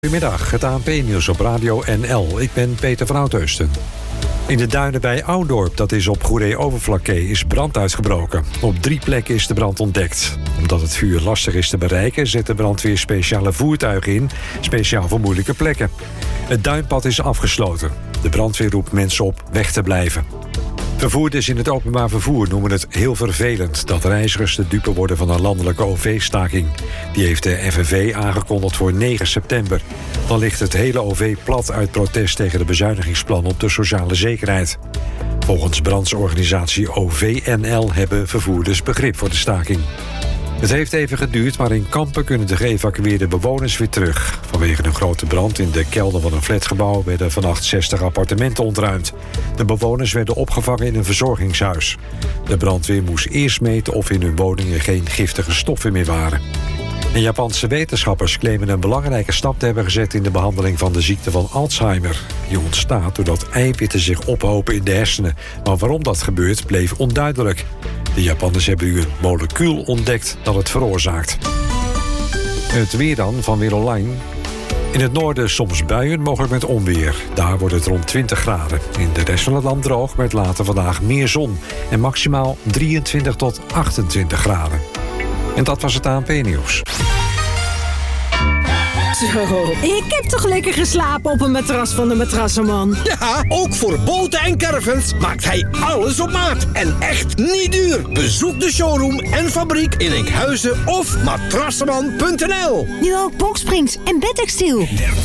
Goedemiddag, het ANP-nieuws op Radio NL. Ik ben Peter van Oudheusden. In de duinen bij Oudorp, dat is op Goeree-Overflakkee, is brand uitgebroken. Op 3 plekken is de brand ontdekt. Omdat het vuur lastig is te bereiken, zet de brandweer speciale voertuigen in, speciaal voor moeilijke plekken. Het duinpad is afgesloten. De brandweer roept mensen op weg te blijven. Vervoerders in het openbaar vervoer noemen het heel vervelend dat reizigers de dupe worden van een landelijke OV-staking. Die heeft de FNV aangekondigd voor 9 september. Dan ligt het hele OV plat uit protest tegen de bezuinigingsplan op de sociale zekerheid. Volgens brancheorganisatie OVNL hebben vervoerders begrip voor de staking. Het heeft even geduurd, maar in Kampen kunnen de geëvacueerde bewoners weer terug. Vanwege een grote brand in de kelder van een flatgebouw werden vannacht 60 appartementen ontruimd. De bewoners werden opgevangen in een verzorgingshuis. De brandweer moest eerst meten of in hun woningen geen giftige stoffen meer waren. En Japanse wetenschappers claimen een belangrijke stap te hebben gezet in de behandeling van de ziekte van Alzheimer. Die ontstaat doordat eiwitten zich ophopen in de hersenen. Maar waarom dat gebeurt, bleef onduidelijk. De Japanners hebben nu een molecuul ontdekt dat het veroorzaakt. Het weer dan van Weer Online. In het noorden soms buien, mogelijk met onweer. Daar wordt het rond 20 graden. In de rest van het land droog, met later vandaag meer zon. En maximaal 23 tot 28 graden. En dat was het ANP-nieuws. Zo, ik heb toch lekker geslapen op een matras van de Matrassenman. Ja, ook voor boten en caravans maakt hij alles op maat. En echt niet duur. Bezoek de showroom en fabriek in Enkhuizen of matrassenman.nl. Nu ook boksprings en bedtextiel.